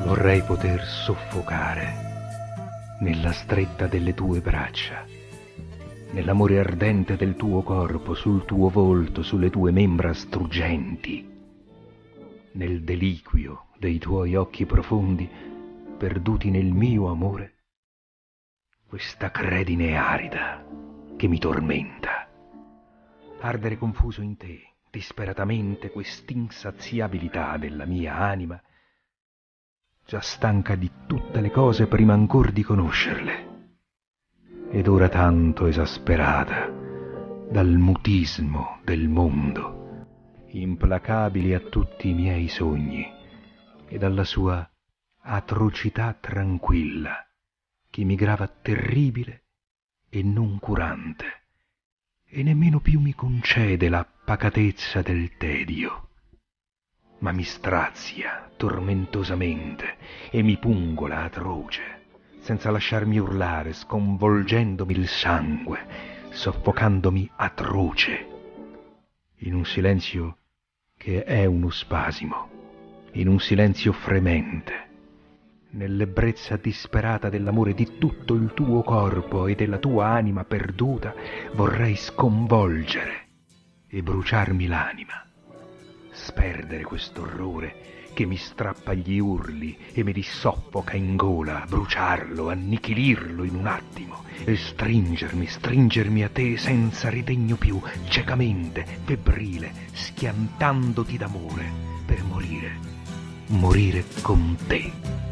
Vorrei poter soffocare nella stretta delle tue braccia, nell'amore ardente del tuo corpo, sul tuo volto, sulle tue membra struggenti, nel deliquio dei tuoi occhi profondi, perduti nel mio amore, questa credine arida che mi tormenta. Ardere confuso in te, disperatamente, quest'insaziabilità della mia anima, già stanca di tutte le cose prima ancor di conoscerle, ed ora tanto esasperata dal mutismo del mondo, implacabile a tutti i miei sogni, e dalla sua atrocità tranquilla, che mi grava terribile e non curante, e nemmeno più mi concede la pacatezza del tedio, ma mi strazia tormentosamente e mi pungola atroce, senza lasciarmi urlare, sconvolgendomi il sangue, soffocandomi atroce, in un silenzio che è uno spasimo, in un silenzio fremente, nell'ebbrezza disperata dell'amore di tutto il tuo corpo e della tua anima perduta, vorrei sconvolgere e bruciarmi l'anima, sperdere quest'orrore che mi strappa gli urli e me li soffoca in gola, bruciarlo, annichilirlo in un attimo e stringermi a te senza ritegno più, ciecamente, febbrile, schiantandoti d'amore per morire con te.